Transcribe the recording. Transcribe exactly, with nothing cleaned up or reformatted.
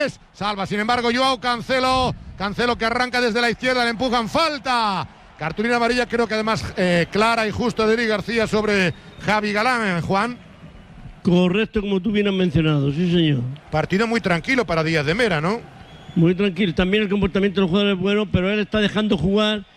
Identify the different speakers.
Speaker 1: Salva, sin embargo, Joao Cancelo. Cancelo que arranca desde la izquierda, le empujan, falta. Cartulina amarilla, creo que además eh, clara y justa de Eric García sobre Javi Galán, Juan.
Speaker 2: Correcto, como tú bien has mencionado, sí señor.
Speaker 1: Partido muy tranquilo para Díaz de Mera, ¿no?
Speaker 2: Muy tranquilo, también el comportamiento del jugador es bueno, pero él está dejando jugar